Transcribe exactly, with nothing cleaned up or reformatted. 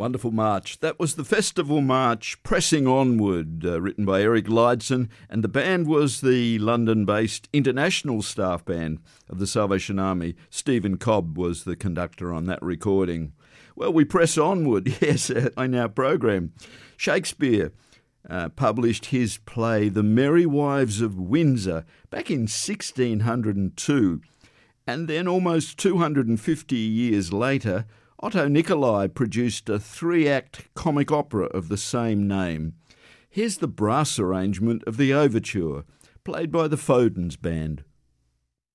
Wonderful march. That was the festival march Pressing Onward, uh, written by Eric Lydson, and the band was the London-based international staff band of the Salvation Army. Stephen Cobb was the conductor on that recording. Well, we press onward, yes, in our program. Shakespeare uh, published his play The Merry Wives of Windsor back in sixteen oh two, and then almost two hundred fifty years later, Otto Nicolai produced a three-act comic opera of the same name. Here's the brass arrangement of the overture, played by the Fodens Band.